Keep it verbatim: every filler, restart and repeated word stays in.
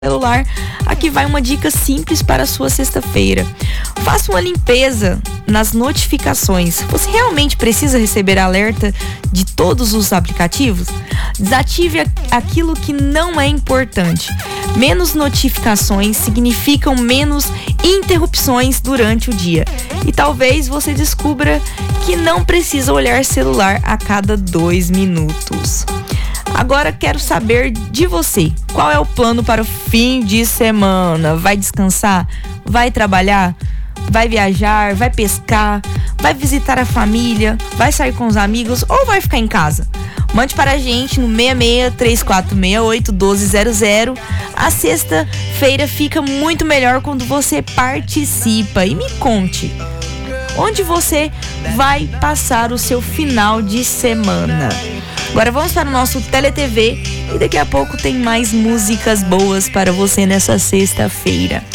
celular, aqui vai uma dica simples para a sua sexta-feira. Faça uma limpeza nas notificações. Você realmente precisa receber alerta de todos os aplicativos? Desative aquilo que não é importante. Menos notificações significam menos interrupções durante o dia. E talvez você descubra que não precisa olhar celular a cada dois minutos. Agora quero saber de você. Qual é o plano para o fim de semana? Vai descansar? Vai trabalhar? Vai viajar? Vai pescar? Vai visitar a família? Vai sair com os amigos? Ou vai ficar em casa? Mande para a gente no seis seis, três quatro seis oito, um dois zero zero. A sexta-feira fica muito melhor quando você participa. E me conte, onde você vai passar o seu final de semana? Agora vamos para o nosso Tele T V e daqui a pouco tem mais músicas boas para você nessa sexta-feira.